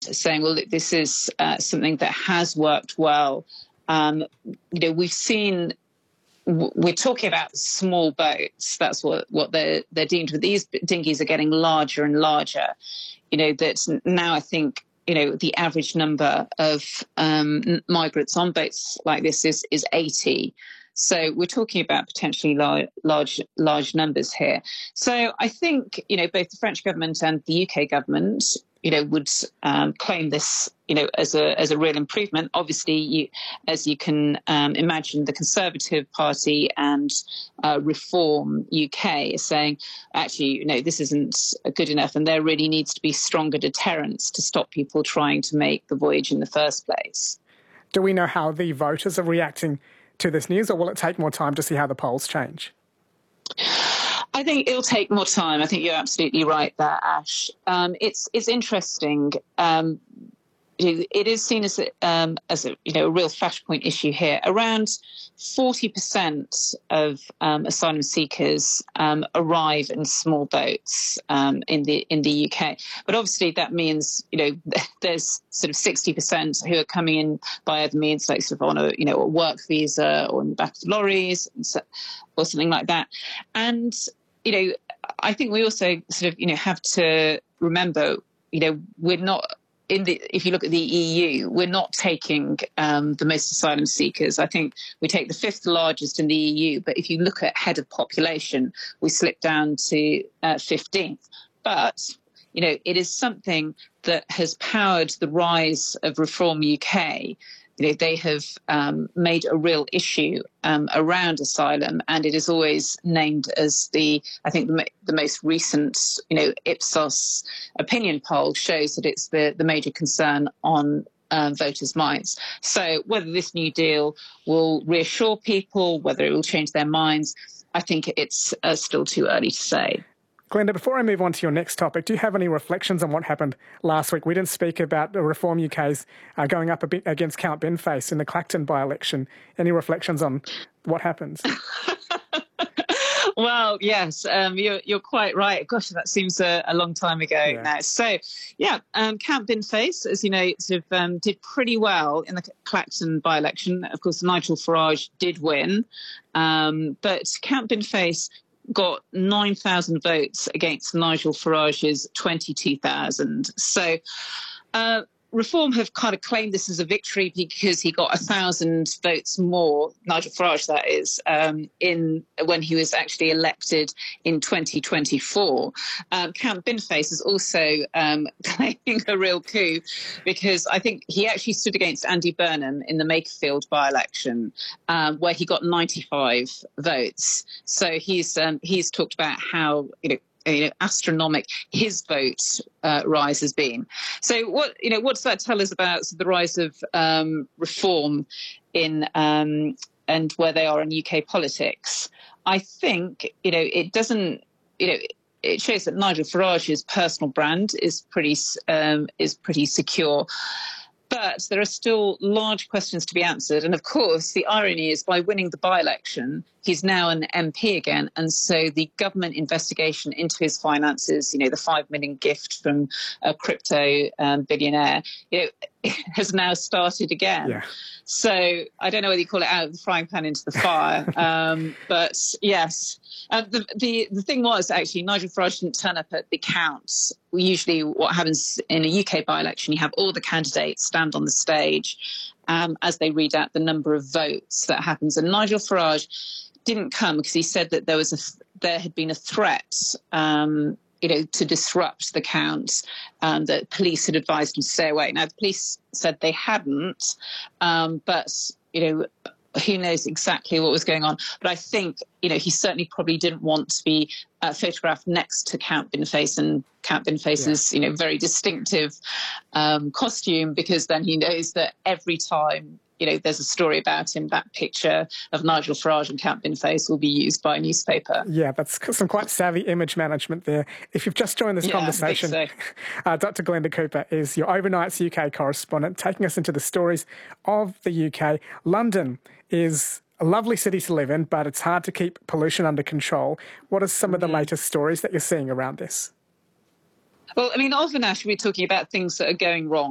saying, well, this is something that has worked well. We've seen. We're talking about small boats. That's what they're deemed with. These dinghies are getting larger and larger. That now I think, the average number of migrants on boats like this is 80. So we're talking about potentially large numbers here. So I think, both the French government and the UK government, would claim this, as a real improvement. Obviously, as you can imagine, the Conservative Party and Reform UK is saying, actually, this isn't good enough, and there really needs to be stronger deterrents to stop people trying to make the voyage in the first place. Do we know how the voters are reacting to this news, or will it take more time to see how the polls change? I think it'll take more time. I think you're absolutely right there, Ash. It's interesting. It is seen as a real flashpoint issue here. Around 40% of asylum seekers arrive in small boats in the UK. But obviously that means there's sort of 60% who are coming in by other means, like sort of on a work visa or in the back of lorries or something like that. And I think we also sort of have to remember we're not. If you look at the EU, we're not taking the most asylum seekers. I think we take the fifth largest in the EU, but if you look at head of population, we slip down to 15th. But, it is something that has powered the rise of Reform UK. They have made a real issue around asylum, and it is always named as the most recent, Ipsos opinion poll shows that it's the major concern on voters' minds. So whether this new deal will reassure people, whether it will change their minds, I think it's still too early to say. Glenda, before I move on to your next topic, do you have any reflections on what happened last week? We didn't speak about the Reform UK's going up a bit against Count Binface in the Clacton by-election. Any reflections on what happens? Well, yes, you're quite right. Gosh, that seems a long time ago now. So, Count Binface, as you know, sort of did pretty well in the Clacton by-election. Of course, Nigel Farage did win, but Count Binface got 9,000 votes against Nigel Farage's 22,000. So Reform have kind of claimed this as a victory because he got 1,000 votes more, Nigel Farage that is, when he was actually elected in 2024. Count Binface is also claiming a real coup because I think he actually stood against Andy Burnham in the Makerfield by-election where he got 95 votes. So he's talked about how, astronomical his vote rise has been. So what does that tell us about the rise of Reform in and where they are in UK politics? I think it doesn't. It shows that Nigel Farage's personal brand is pretty secure. But there are still large questions to be answered. And of course, the irony is by winning the by-election, he's now an MP again. And so the government investigation into his finances, the 5 million gift from a crypto billionaire, has now started again. Yeah. So I don't know whether you call it out of the frying pan into the fire. But yes, the thing was actually Nigel Farage didn't turn up at the counts. Usually what happens in a UK by-election, you have all the candidates stand on the stage as they read out the number of votes that happens. And Nigel Farage didn't come because he said that there had been a threat to disrupt the count, that police had advised him to stay away. Now, the police said they hadn't, but, who knows exactly what was going on. But I think, he certainly probably didn't want to be photographed next to Count Binface and Count Binface's, very distinctive costume, because then he knows that every time there's a story about him, that picture of Nigel Farage and Count Binface will be used by a newspaper. Yeah, that's some quite savvy image management there. If you've just joined this conversation, Dr. Glenda Cooper is your Overnight's UK correspondent, taking us into the stories of the UK. London is a lovely city to live in, but it's hard to keep pollution under control. What are some of the latest stories that you're seeing around this? Well, often, Ash, we're talking about things that are going wrong.